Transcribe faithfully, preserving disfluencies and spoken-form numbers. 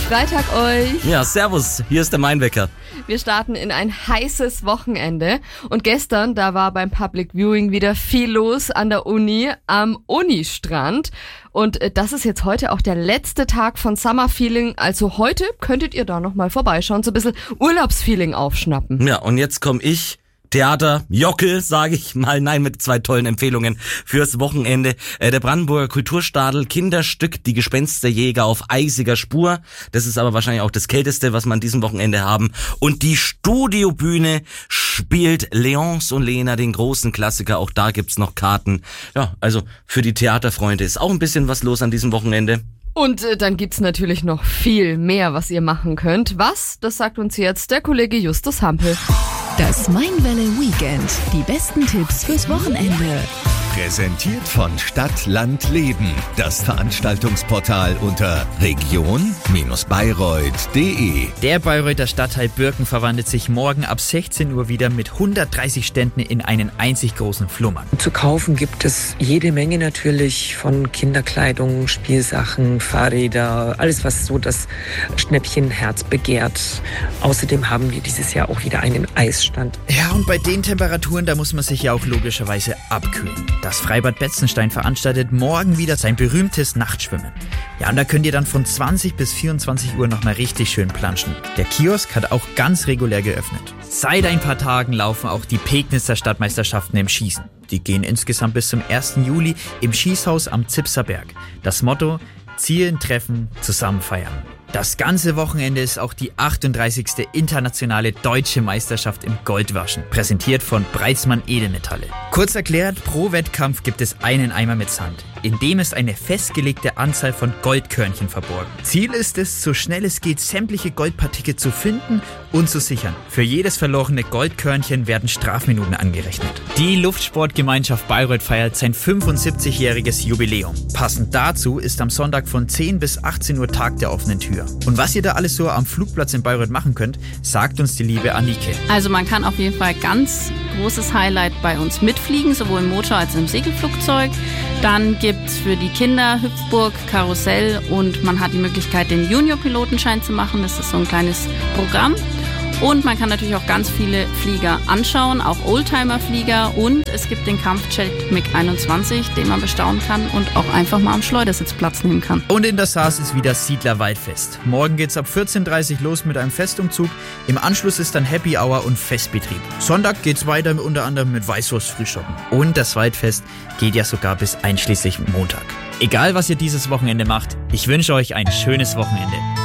Freitag euch. Ja, servus, hier ist der Mainwecker. Wir starten in ein heißes Wochenende und gestern, da war beim Public Viewing wieder viel los an der Uni, am Unistrand. Und das ist jetzt heute auch der letzte Tag von Summer Feeling, also heute könntet ihr da nochmal vorbeischauen, so ein bisschen Urlaubsfeeling aufschnappen. Ja, und jetzt komme ich. Theater, Jockel, sage ich mal, nein, mit zwei tollen Empfehlungen fürs Wochenende. Äh, der Brandenburger Kulturstadel, Kinderstück, die Gespensterjäger auf eisiger Spur. Das ist aber wahrscheinlich auch das Kälteste, was wir an diesem Wochenende haben. Und die Studiobühne spielt Leonce und Lena, den großen Klassiker. Auch da gibt's noch Karten. Ja, also für die Theaterfreunde ist auch ein bisschen was los an diesem Wochenende. Und äh, dann gibt's natürlich noch viel mehr, was ihr machen könnt. Was? Das sagt uns jetzt der Kollege Justus Hampel. Das Mainwelle Weekend. Die besten Tipps fürs Wochenende. Präsentiert von Stadt, Land, Leben. Das Veranstaltungsportal unter region Bayreuth punkt de. Der Bayreuther Stadtteil Birken verwandelt sich morgen ab sechzehn Uhr wieder mit hundertdreißig Ständen in einen einzig großen Flohmarkt. Zu kaufen gibt es jede Menge natürlich von Kinderkleidung, Spielsachen, Fahrräder, alles was so das Schnäppchenherz begehrt. Außerdem haben wir dieses Jahr auch wieder einen Eisstand. Ja, und bei den Temperaturen, da muss man sich ja auch logischerweise abkühlen. Das Freibad Betzenstein veranstaltet morgen wieder sein berühmtes Nachtschwimmen. Ja, und da könnt ihr dann von zwanzig bis vierundzwanzig Uhr noch mal richtig schön planschen. Der Kiosk hat auch ganz regulär geöffnet. Seit ein paar Tagen laufen auch die Pegnitzer Stadtmeisterschaften im Schießen. Die gehen insgesamt bis zum ersten Juli im Schießhaus am Zipser Berg. Das Motto: Zielen, Treffen, zusammen feiern. Das ganze Wochenende ist auch die achtunddreißigste internationale deutsche Meisterschaft im Goldwaschen, präsentiert von Breitzmann Edelmetalle. Kurz erklärt, pro Wettkampf gibt es einen Eimer mit Sand. In dem ist eine festgelegte Anzahl von Goldkörnchen verborgen. Ziel ist es, so schnell es geht, sämtliche Goldpartikel zu finden und zu sichern. Für jedes verlorene Goldkörnchen werden Strafminuten angerechnet. Die Luftsportgemeinschaft Bayreuth feiert sein fünfundsiebzigjähriges Jubiläum. Passend dazu ist am Sonntag von zehn bis achtzehn Uhr Tag der offenen Tür. Und was ihr da alles so am Flugplatz in Bayreuth machen könnt, sagt uns die liebe Annike. Also man kann auf jeden Fall ganz großes Highlight bei uns mitfliegen, sowohl im Motor- als auch im Segelflugzeug. Dann gibt es für die Kinder Hüpfburg, Karussell und man hat die Möglichkeit, den Junior-Pilotenschein zu machen. Das ist so ein kleines Programm. Und man kann natürlich auch ganz viele Flieger anschauen, auch Oldtimer-Flieger. Und es gibt den Kampfjet MiG einundzwanzig, den man bestaunen kann und auch einfach mal am Schleudersitz Platz nehmen kann. Und in der Saas ist wieder Siedlerwaldfest. Morgen geht's ab vierzehn Uhr dreißig los mit einem Festumzug. Im Anschluss ist dann Happy Hour und Festbetrieb. Sonntag geht's weiter unter anderem mit Weißwurst-Frühschoppen. Und das Waldfest geht ja sogar bis einschließlich Montag. Egal, was ihr dieses Wochenende macht, ich wünsche euch ein schönes Wochenende.